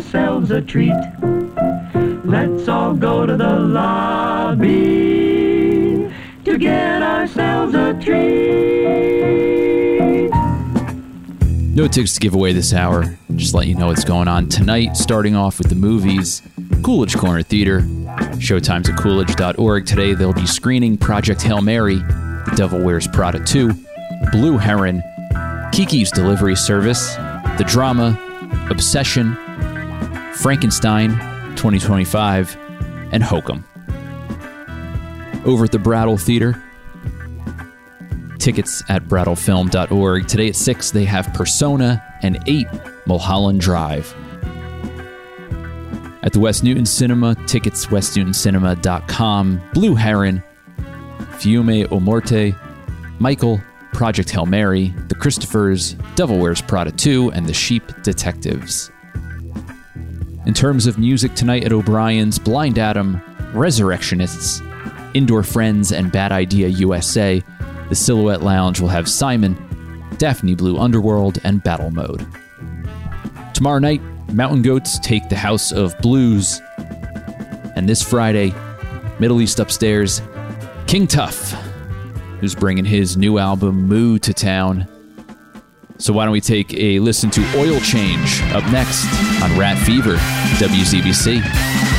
ourselves a treat. Let's all go to the lobby to get ourselves a treat. No tickets to give away this hour. Just let you know what's going on tonight, starting off with the movies. Coolidge Corner Theater. Showtime's at Coolidge.org. Today they'll be screening Project Hail Mary, The Devil Wears Prada 2, Blue Heron, Kiki's Delivery Service, the drama Obsession, Frankenstein 2025, and Hokum. Over at the Brattle Theater, tickets at brattlefilm.org. Today at 6, they have Persona, and 8, Mulholland Drive. At the West Newton Cinema, tickets westnewtoncinema.com, Blue Heron, Fiume o Morte, Michael, Project Hail Mary, The Christophers, Devil Wears Prada 2, and The Sheep Detectives. In terms of music tonight at O'Brien's, Blind Adam, Resurrectionists, Indoor Friends, and Bad Idea USA. The Silhouette Lounge will have Simon, Daphne Blue Underworld, and Battle Mode. Tomorrow night, Mountain Goats take the House of Blues. And this Friday, Middle East Upstairs, King Tuff, who's bringing his new album, Moo, to town. So why don't we take a listen to Oil Change up next on Rat Fever, WZBC.